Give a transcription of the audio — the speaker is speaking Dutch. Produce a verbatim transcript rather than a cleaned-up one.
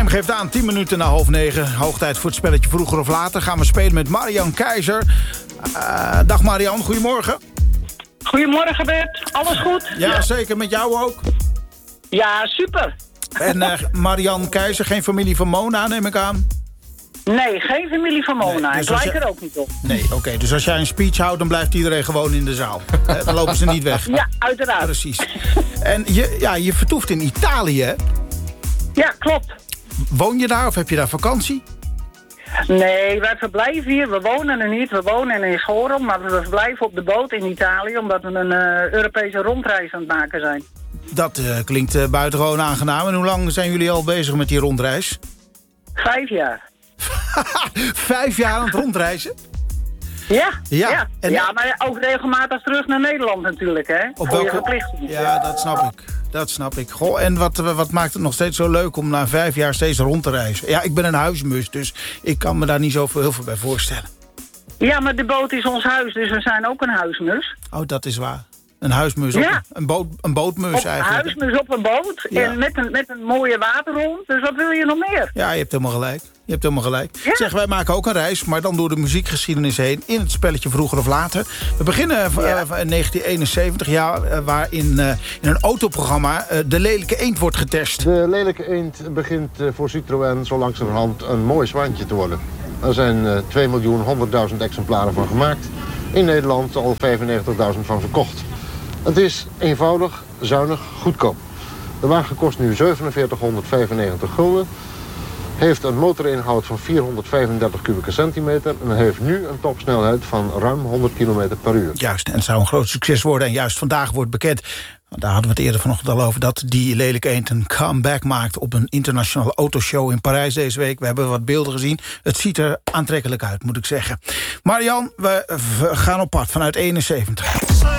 Geef het aan, tien minuten na half negen. Hoog tijd voor het spelletje Vroeger of Later. Gaan we spelen met Marian Keizer. Uh, dag Marian, goedemorgen. Goedemorgen Bert, alles goed? Ja, ja, zeker. Met jou ook? Ja, super. En uh, Marian Keizer, geen familie van Mona, neem ik aan? Nee, geen familie van Mona. Nee, dus ik lijk je... er ook niet op. Nee, oké. Okay. Dus als jij een speech houdt, dan blijft iedereen gewoon in de zaal. He, dan lopen ze niet weg. Ja, uiteraard. Precies. En je, ja, je vertoeft in Italië, hè? Ja, klopt. Woon je daar of heb je daar vakantie? Nee, wij verblijven hier. We wonen er niet. We wonen in Schorum, maar we verblijven op de boot in Italië... omdat we een uh, Europese rondreis aan het maken zijn. Dat uh, klinkt uh, buitengewoon aangenaam. En hoe lang zijn jullie al bezig met die rondreis? Vijf jaar. Vijf jaar aan het rondreizen? Ja, ja. Ja, en ja, maar ook regelmatig terug naar Nederland natuurlijk, hè? Op voor welke... je verplichtingen. Ja, dat snap ik. Dat snap ik. Goh, en wat, wat maakt het nog steeds zo leuk om na vijf jaar steeds rond te reizen? Ja, ik ben een huismus, dus ik kan me daar niet zo heel veel bij voorstellen. Ja, maar de boot is ons huis, dus we zijn ook een huismus. Oh, dat is waar. Een huismus op ja. een, een, boot, een bootmus op, eigenlijk. Een huismus op een boot ja. en met een, met een mooie waterrond. Dus wat wil je nog meer? Ja, je hebt helemaal gelijk. Je hebt helemaal gelijk. Ja. Zeg, wij maken ook een reis, maar dan door de muziekgeschiedenis heen... in het spelletje Vroeger of Later. We beginnen ja. uh, in negentien eenenzeventig, ja, uh, waarin uh, in een autoprogramma... Uh, de lelijke eend wordt getest. De lelijke eend begint uh, voor Citroën zo langzamerhand een mooi zwaantje te worden. Er zijn uh, twee miljoen honderdduizend exemplaren van gemaakt. In Nederland al vijfennegentigduizend van verkocht. Het is eenvoudig, zuinig, goedkoop. De wagen kost nu zevenenveertighonderdvijfennegentig gulden. Heeft een motorinhoud van vierhonderdvijfendertig kubieke centimeter... en heeft nu een topsnelheid van ruim honderd kilometer per uur. Juist, en het zou een groot succes worden. En juist vandaag wordt bekend, daar hadden we het eerder vanochtend al over... dat die lelijke eend een comeback maakt op een internationale autoshow in Parijs deze week. We hebben wat beelden gezien. Het ziet er aantrekkelijk uit, moet ik zeggen. Marian, we gaan op pad vanuit eenenzeventig.